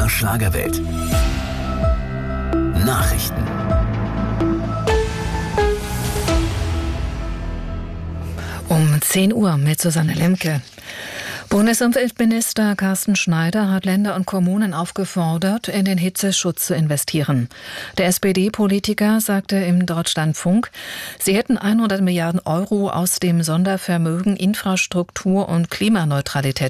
Schlagerwelt. Nachrichten. Um 10 Uhr mit Susanne Lemke. Bundesumweltminister Carsten Schneider hat Länder und Kommunen aufgefordert, in den Hitzeschutz zu investieren. Der SPD-Politiker sagte im Deutschlandfunk, sie hätten 100 Milliarden Euro aus dem Sondervermögen Infrastruktur und Klimaneutralität